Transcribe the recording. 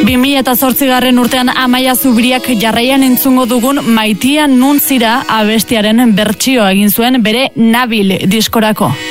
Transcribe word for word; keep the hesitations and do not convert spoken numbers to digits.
bi mila zortzigarren urtean Amaia Zubriak jarraian entzungo dugun Maitia nun zira abestiaren bertsioa egin zuen bere Nabil diskorako.